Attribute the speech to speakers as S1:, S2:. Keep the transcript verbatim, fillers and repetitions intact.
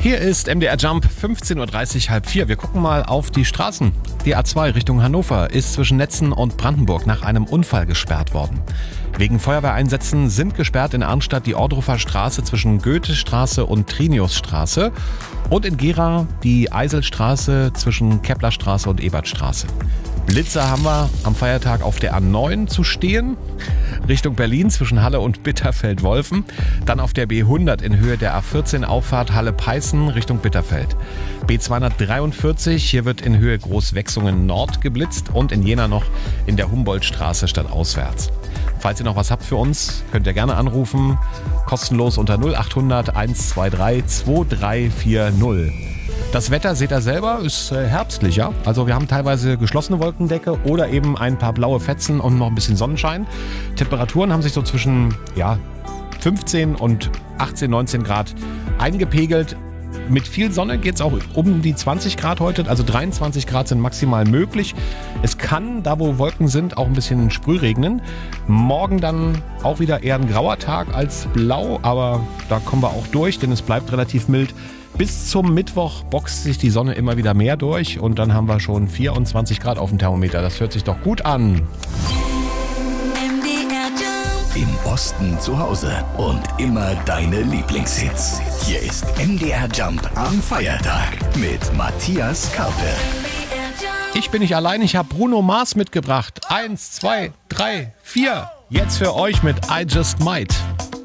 S1: Hier ist M D R Jump, fünfzehn Uhr dreißig, halb vier. Wir gucken mal auf die Straßen. Die A zwei Richtung Hannover ist zwischen Netzen und Brandenburg nach einem Unfall gesperrt worden. Wegen Feuerwehreinsätzen sind gesperrt in Arnstadt die Ordrufer Straße zwischen Goethestraße und Triniusstraße und in Gera die Eiselstraße zwischen Keplerstraße und Ebertstraße. Blitzer haben wir am Feiertag auf der A neun zu stehen, Richtung Berlin zwischen Halle und Bitterfeld-Wolfen. Dann auf der B hundert in Höhe der A vierzehn Auffahrt Halle-Peißen Richtung Bitterfeld. B zweihundertdreiundvierzig, hier wird in Höhe Großwechsungen Nord geblitzt und in Jena noch in der Humboldtstraße stadtauswärts. Falls ihr noch was habt für uns, könnt ihr gerne anrufen. Kostenlos unter null acht hundert eins zwei drei zwei drei vier null. Das Wetter, seht ihr selber, ist äh, herbstlicher. Also wir haben teilweise geschlossene Wolkendecke oder eben ein paar blaue Fetzen und noch ein bisschen Sonnenschein. Temperaturen haben sich so zwischen ja, fünfzehn und achtzehn, neunzehn Grad eingepegelt. Mit viel Sonne geht es auch um die zwanzig Grad heute, also dreiundzwanzig Grad sind maximal möglich. Es kann, da wo Wolken sind, auch ein bisschen Sprüh regnen. Morgen dann auch wieder eher ein grauer Tag als blau, aber da kommen wir auch durch, denn es bleibt relativ mild. Bis zum Mittwoch boxt sich die Sonne immer wieder mehr durch und dann haben wir schon vierundzwanzig Grad auf dem Thermometer. Das hört sich doch gut an.
S2: Im Osten zu Hause und immer deine Lieblingshits. Hier ist M D R Jump am Feiertag mit Matthias Karpe.
S1: Ich bin nicht allein, ich habe Bruno Mars mitgebracht. Eins, zwei, drei, vier. Jetzt für euch mit I Just Might.